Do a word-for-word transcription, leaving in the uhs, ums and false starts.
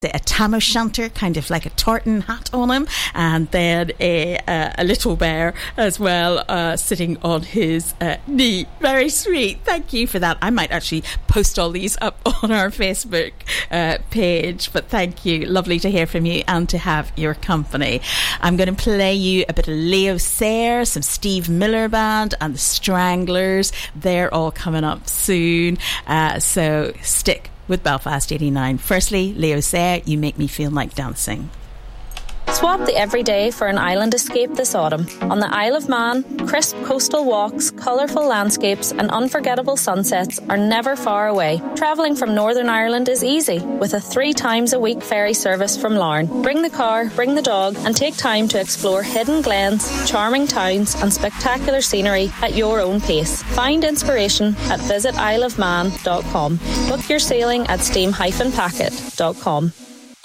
a tam o' shanter, kind of like a tartan hat on him, and then a, a, a little bear as well, uh, sitting on his uh, knee. Very sweet. Thank you for that. I might actually post all these up on our Facebook uh, page, but thank you. Lovely to hear from you and to have your company. I'm going to play you a bit of Leo Sayer, some Steve Miller Band and the Stranglers. They're all coming up soon, uh, so stick with Belfast eighty-nine. Firstly, Leo Sayer, You Make Me Feel Like Dancing. Swap the everyday for an island escape this autumn. On the Isle of Man, crisp coastal walks, colourful landscapes and unforgettable sunsets are never far away. Travelling from Northern Ireland is easy with a three times a week ferry service from Larne. Bring the car, bring the dog and take time to explore hidden glens, charming towns and spectacular scenery at your own pace. Find inspiration at visit isle of man dot com. Book your sailing at steam dash packet dot com.